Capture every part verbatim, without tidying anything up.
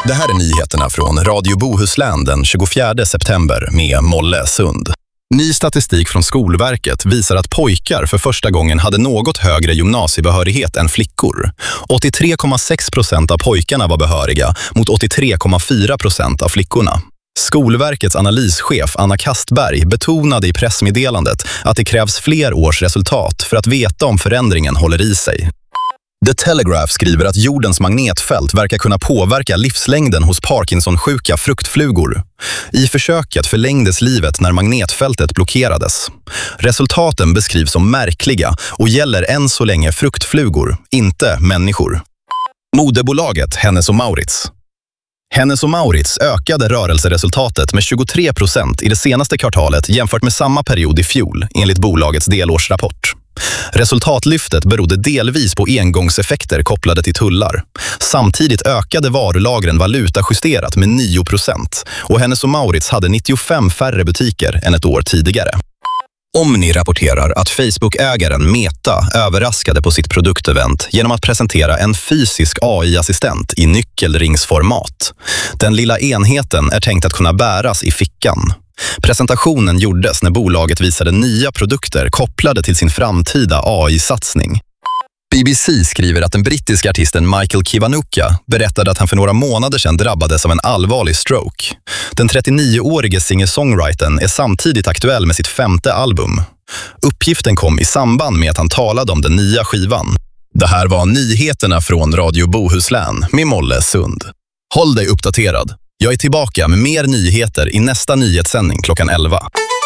Det här är nyheterna från Radio Bohuslän den tjugofjärde september med Molle Sund. Ny statistik från Skolverket visar att pojkar för första gången hade något högre gymnasiebehörighet än flickor. åttiotre komma sex procent av pojkarna var behöriga mot åttiotre komma fyra procent av flickorna. Skolverkets analyschef Anna Kastberg betonade i pressmeddelandet att det krävs fler års resultat för att veta om förändringen håller i sig. The Telegraph skriver att jordens magnetfält verkar kunna påverka livslängden hos Parkinson-sjuka fruktflugor. I försöket förlängdes livet när magnetfältet blockerades. Resultaten beskrivs som märkliga och gäller än så länge fruktflugor, inte människor. Modebolaget Hennes och Mauritz. Hennes och Mauritz ökade rörelseresultatet med tjugotre procent i det senaste kvartalet jämfört med samma period i fjol, enligt bolagets delårsrapport. Resultatlyftet berodde delvis på engångseffekter kopplade till tullar. Samtidigt ökade varulagren valutajusterat med nio procent och Hennes och Mauritz hade nittiofem färre butiker än ett år tidigare. Omni rapporterar att Facebook-ägaren Meta överraskade på sitt produktevent genom att presentera en fysisk A I-assistent i nyckelringsformat. Den lilla enheten är tänkt att kunna bäras i fickan. Presentationen gjordes när bolaget visade nya produkter kopplade till sin framtida A I-satsning. B B C skriver att den brittiska artisten Michael Kiwanuka berättade att han för några månader sedan drabbades av en allvarlig stroke. Den trettionioårige singer-songwritern är samtidigt aktuell med sitt femte album. Uppgiften kom i samband med att han talade om den nya skivan. Det här var nyheterna från Radio Bohuslän med Molle Sund. Håll dig uppdaterad. Jag är tillbaka med mer nyheter i nästa nyhetssändning klockan elva.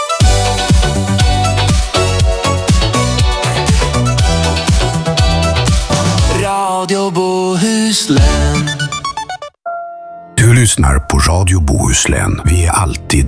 Radio Bohuslän. Du lyssnar på Radio Bohuslän. Vi är alltid